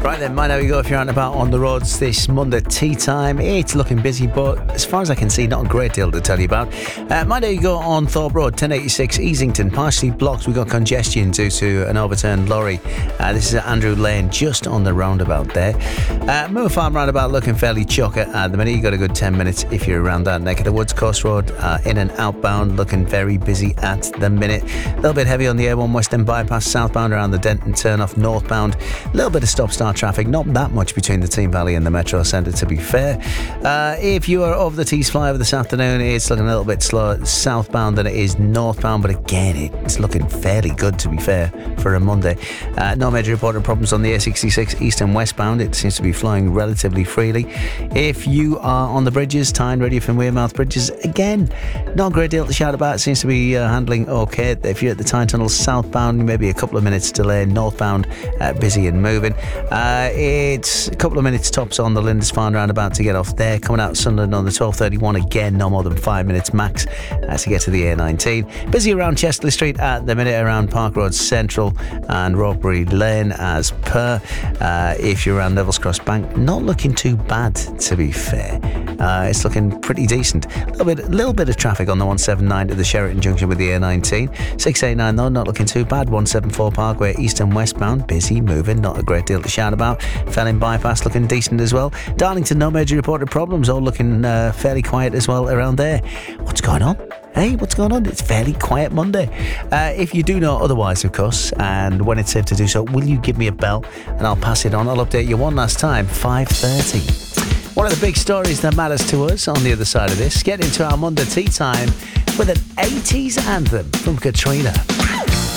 Right then, mind how you go if you're out and about on the roads this Monday tea time. It's looking busy, but as far as I can see, not a great deal to tell you about. Mind how you go on Thorpe Road, 1086 Easington, partially blocked. We've got congestion due to an overturned lorry. This is at Andrew Lane, just on the roundabout there. Moor Farm roundabout looking fairly chocker at the minute. You've got a good 10 minutes if you're around that neck of the woods. Coast Road, in and outbound, looking very busy at the minute. A little bit heavy on the A1 Western Bypass, southbound around the Denton turn-off, northbound. A little bit of stop-start traffic, not that much between the Team Valley and the Metro Centre, to be fair. If you are over the Tees flyover this afternoon, it's looking a little bit slower southbound than it is northbound, but again, it's looking fairly good, to be fair, for a Monday. No major reported problems on the A66 east and westbound. It seems to be flowing relatively freely. If you are on the bridges, Tyne, Redheugh and Wearmouth bridges, again, not a great deal to shout about. It seems to be handling okay. If you're at the Tyne Tunnel southbound, maybe a couple of minutes delay. Northbound, busy and moving. It's a couple of minutes tops on the Lindisfarne roundabout to get off there. Coming out Sunderland on the 1231, again, no more than 5 minutes max to get to the A19. Busy around Chesterley Street at the minute, around Park Road Central and Ropebury Lane as per. If you're around Neville's Cross Bank, not looking too bad, to be fair. It's looking pretty decent. A little bit of traffic on the 179 to the Sheraton Junction with the A19. 689 though, not looking too bad. 174 Parkway east and westbound, busy, moving, not a great deal to shout about. Felling Bypass looking decent as well. Darlington, no major reported problems, all looking fairly quiet as well around there. What's going on? Hey, what's going on? It's fairly quiet Monday. If you do know otherwise, of course, and when it's safe to do so, will you give me a bell and I'll pass it on. I'll update you one last time, 5:30. One of the big stories that matters to us on the other side of this, get into our Monday tea time with an 80s anthem from Katrina.